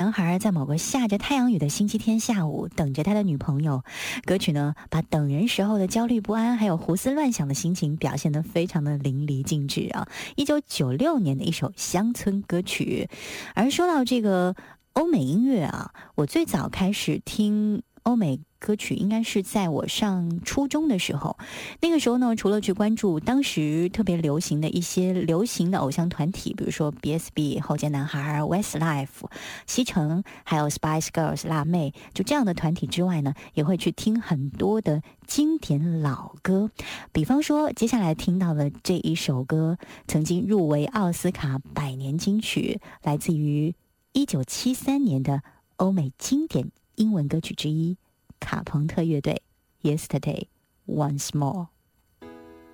男孩在某个下着太阳雨的星期天下午等着他的女朋友。歌曲呢，把等人时候的焦虑不安还有胡思乱想的心情表现得非常的淋漓尽致啊！1996年的一首乡村歌曲。而说到这个欧美音乐啊，我最早开始听欧美歌曲应该是在我上初中的时候。那个时候呢，除了去关注当时特别流行的一些流行的偶像团体，比如说 BSB 后街男孩、Westlife 西城，还有 Spice Girls 辣妹，就这样的团体之外呢，也会去听很多的经典老歌。比方说接下来听到的这一首歌曾经入围奥斯卡百年金曲，来自于1973年的欧美经典英文歌曲之一，卡朋特乐队 Yesterday Once More。